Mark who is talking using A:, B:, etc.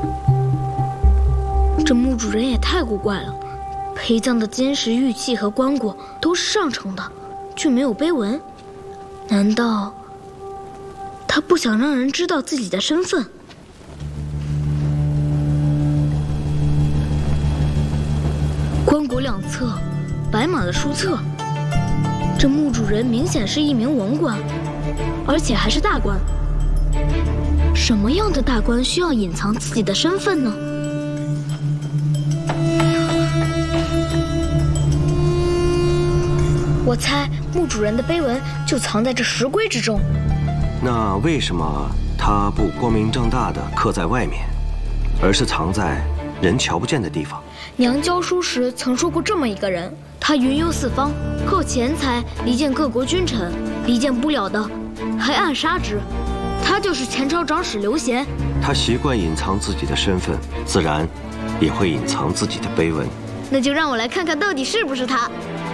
A: 这墓主人也太古怪了，陪葬的金石玉器和棺椁都是上乘的，却没有碑文。难道他不想让人知道自己的身份？棺椁两侧摆满了书册，这墓主人明显是一名文官，而且还是大官。什么样的大官需要隐藏自己的身份呢？我猜墓主人的碑文就藏在这石龟之中。
B: 那为什么他不光明正大的刻在外面，而是藏在人瞧不见的地方？
A: 娘教书时曾说过这么一个人，他云游四方，靠钱财离间各国君臣，离间不了的还暗杀之。他就是前朝长史刘贤。
B: 他习惯隐藏自己的身份，自然也会隐藏自己的碑文。
A: 那就让我来看看到底是不是他。